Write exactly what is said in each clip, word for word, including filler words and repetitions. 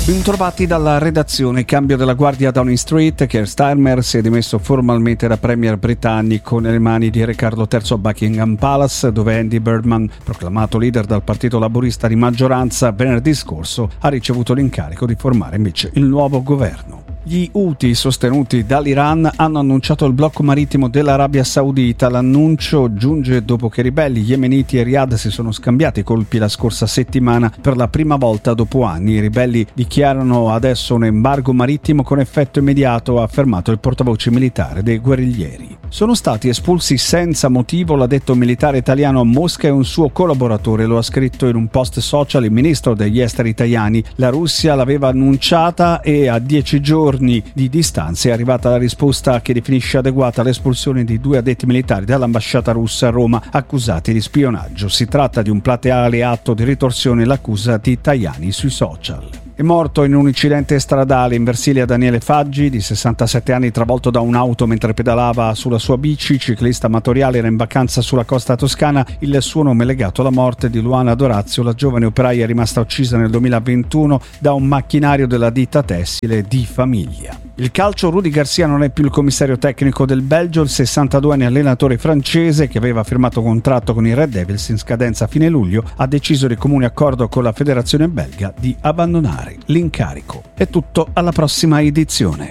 Bentrovati dalla redazione. Cambio della guardia a Downing Street. Keir Starmer si è dimesso formalmente da premier britannico nelle mani di Re Carlo terzo a Buckingham Palace, dove Andy Burnham, proclamato leader dal partito laburista di maggioranza venerdì scorso, ha ricevuto l'incarico di formare invece il nuovo governo. Gli Houthi, sostenuti dall'Iran, hanno annunciato il blocco marittimo dell'Arabia Saudita. L'annuncio giunge dopo che ribelli yemeniti e Riyadh si sono scambiati colpi la scorsa settimana. Per la prima volta dopo anni i ribelli dichiarano adesso un embargo marittimo con effetto immediato, ha affermato il portavoce militare dei guerriglieri. Sono stati espulsi senza motivo l'addetto militare italiano a Mosca e un suo collaboratore, lo ha scritto in un post social il ministro degli esteri Tajani. La Russia l'aveva annunciata e a dieci giorni di distanza è arrivata la risposta che definisce adeguata l'espulsione di due addetti militari dall'ambasciata russa a Roma accusati di spionaggio. Si tratta di un plateale atto di ritorsione, l'accusa di Tajani sui social. È morto in un incidente stradale in Versilia Daniele Faggi, di sessantasette anni, travolto da un'auto mentre pedalava sulla sua bici. Ciclista amatoriale, era in vacanza sulla costa toscana. Il suo nome è legato alla morte di Luana Dorazio, la giovane operaia rimasta uccisa nel duemilaventuno da un macchinario della ditta tessile Di Famiglia. Il calcio: Rudi Garcia non è più il commissario tecnico del Belgio. Il sessantaduenne allenatore francese, che aveva firmato contratto con i Red Devils in scadenza a fine luglio, ha deciso di comune accordo con la federazione belga di abbandonare l'incarico. È tutto, alla prossima edizione.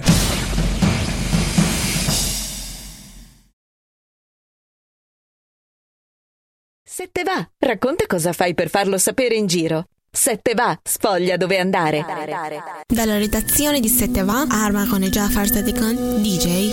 Se te va, racconta cosa fai per farlo sapere in giro. Se te va, sfoglia dove andare. Dalla redazione di Se te va, Arma con Jafar Sadikan, D J